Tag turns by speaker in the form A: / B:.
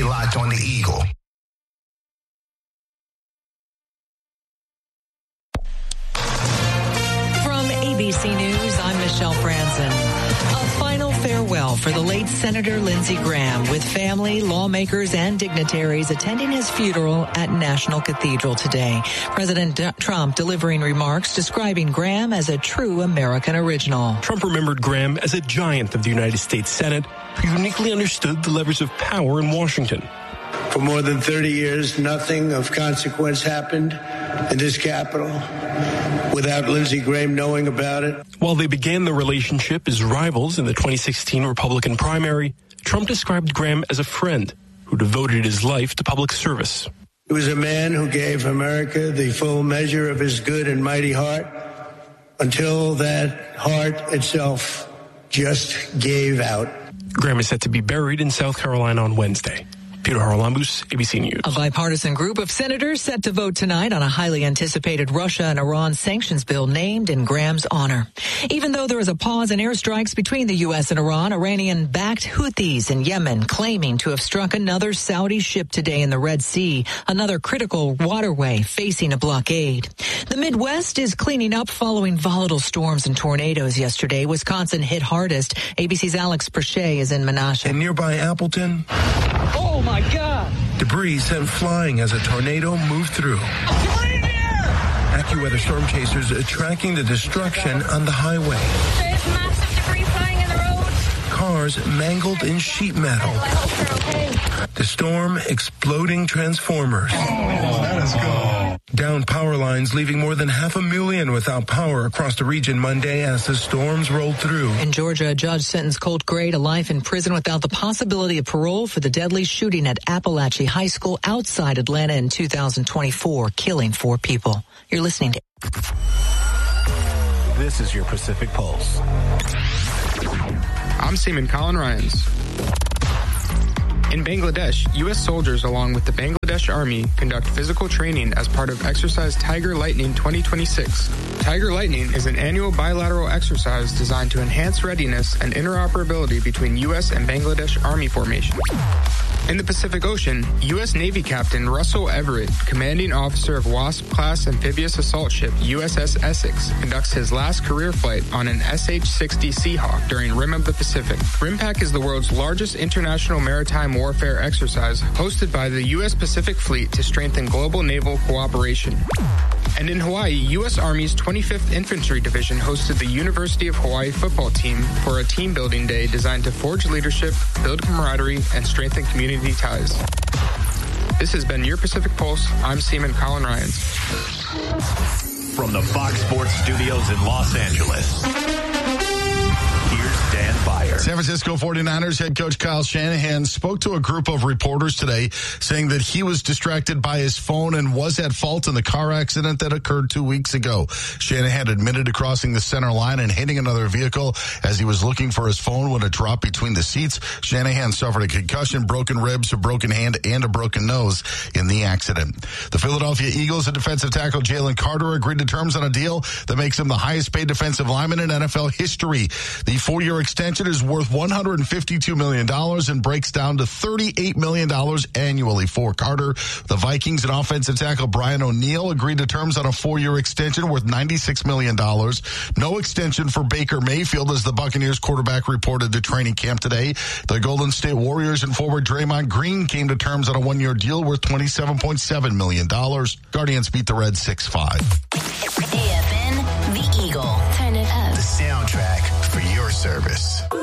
A: locked on the Eagle.
B: From ABC News, I'm Michelle Franzen. A final farewell for the late Senator Lindsey Graham, with family, lawmakers, and dignitaries attending his funeral at National Cathedral today. President Trump delivering remarks describing Graham as a true American original.
C: Trump remembered Graham as a giant of the United States Senate who uniquely understood the levers of power in Washington.
D: For more than 30 years, nothing of consequence happened in this Capitol without Lindsey Graham knowing about it.
C: While they began their relationship as rivals in the 2016 Republican primary, Trump described Graham as a friend who devoted his life to public service.
D: He was a man who gave America the full measure of his good and mighty heart until that heart itself just gave out.
C: Graham is set to be buried in South Carolina on Wednesday. Peter Haralambous, ABC News.
B: A bipartisan group of senators set to vote tonight on a highly anticipated Russia and Iran sanctions bill named in Graham's honor. Even though there is a pause in airstrikes between the U.S. and Iran, Iranian-backed Houthis in Yemen claiming to have struck another Saudi ship today in the Red Sea, another critical waterway facing a blockade. The Midwest is cleaning up following volatile storms and tornadoes yesterday. Wisconsin hit hardest. ABC's Alex Perche is in Menasha.
E: In nearby Appleton,
F: oh my God!
E: Debris sent flying as a tornado moved through.
F: Debris in the air!
E: AccuWeather storm chasers tracking the destruction on the highway.
G: There's massive debris flying in the road.
E: Cars mangled in sheet metal.
G: I hope they're okay.
E: The storm exploding transformers.
A: Let us go.
E: Down power lines, leaving more than 500,000 without power across the region Monday as the storms rolled through.
B: In Georgia, a judge sentenced Colt Gray to life in prison without the possibility of parole for the deadly shooting at Appalachia High School outside Atlanta in 2024, killing 4 people. You're listening to...
H: This is your Pacific Pulse.
I: I'm Seaman Colin Ryans. In Bangladesh, U.S. soldiers along with the Bangladesh Army conduct physical training as part of Exercise Tiger Lightning 2026. Tiger Lightning is an annual bilateral exercise designed to enhance readiness and interoperability between U.S. and Bangladesh Army formations. In the Pacific Ocean, U.S. Navy Captain Russell Everett, commanding officer of WASP-class amphibious assault ship USS Essex, conducts his last career flight on an SH-60 Seahawk during Rim of the Pacific. RIMPAC is the world's largest international maritime warfare exercise hosted by the U.S. Pacific Fleet to strengthen global naval cooperation. And in Hawaii, U.S. Army's 25th Infantry Division hosted the University of Hawaii football team for a team-building day designed to forge leadership, build camaraderie, and strengthen community ties. This has been your Pacific Pulse. I'm Seaman Colin Ryans.
H: From the Fox Sports Studios in Los Angeles, here's Dan Byer.
J: San Francisco 49ers head coach Kyle Shanahan spoke to a group of reporters today saying that he was distracted by his phone and was at fault in the car accident that occurred 2 weeks ago. Shanahan admitted to crossing the center line and hitting another vehicle as he was looking for his phone when it dropped between the seats. Shanahan suffered a concussion, broken ribs, a broken hand, and a broken nose in the accident. The Philadelphia Eagles and defensive tackle Jalen Carter agreed to terms on a deal that makes him the highest paid defensive lineman in NFL history. The 4-year extension is worth $152 million and breaks down to $38 million annually for Carter. The Vikings and offensive tackle Brian O'Neill agreed to terms on a 4-year extension worth $96 million. No extension for Baker Mayfield as the Buccaneers quarterback reported to training camp today. The Golden State Warriors and forward Draymond Green came to terms on a 1-year deal worth $27.7 million. Guardians beat the Reds 6-5.
G: AFN, the Eagle. Turn it up.
A: The soundtrack for your service.